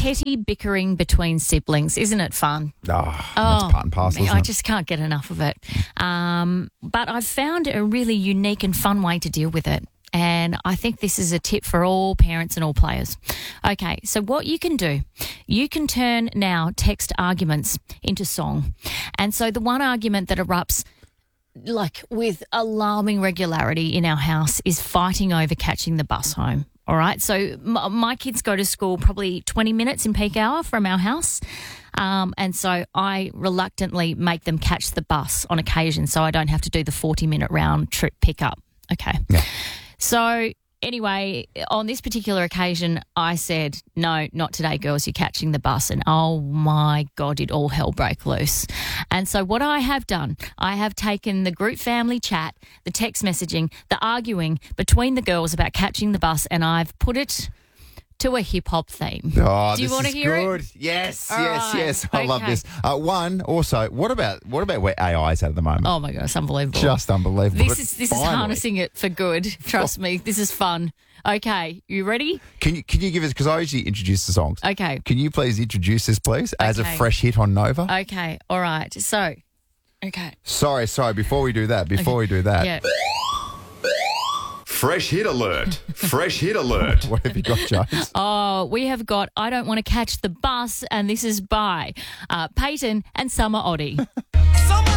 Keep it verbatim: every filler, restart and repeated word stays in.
petty bickering between siblings. Isn't it fun? Oh, that's part and parcel, isn't I it? just can't get enough of it. Um, but I've found a really unique and fun way to deal with it. And I think this is a tip for all parents and all players. Okay, so what you can do, you can turn now text arguments into song. And so the one argument that erupts like with alarming regularity in our house is fighting over catching the bus home. All right, so m- my kids go to school probably twenty minutes in peak hour from our house. Um, and so I reluctantly make them catch the bus on occasion so I don't have to do the forty-minute round trip pickup. Okay. Yeah. So anyway, on this particular occasion, I said, no, not today, girls, you're catching the bus. And oh my God, did all hell break loose. And so what I have done, I have taken the group family chat, the text messaging, the arguing between the girls about catching the bus, and I've put it to a hip-hop theme. Oh, Do you this want to is hear good. it? Yes, All yes, right. yes. I love Okay. this. Uh, one, also, what about what about where A I is at the moment? Oh my God, it's unbelievable. Just unbelievable. This But is this is finally- harnessing it for good. Trust me, this is fun. Okay, you ready? Can you can you give us, because I usually introduce the songs. Okay. Can you please introduce this, please, as a Okay. fresh hit on Nova? Okay, all right. So, okay. Sorry, sorry. Before we do that, before we do that, Yeah. Fresh hit alert. Fresh hit alert. what have you got, Jones? Oh, we have got I Don't Want to Catch the Bus, and this is by uh, Peyton and Summer Oddie.